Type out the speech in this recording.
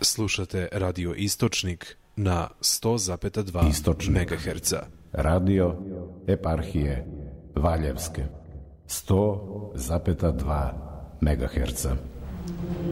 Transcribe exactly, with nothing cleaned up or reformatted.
Slušate Radio Istočnik na sto zarez dva megaherca. Radio Eparhije Valjevske sto zarez dva megaherca.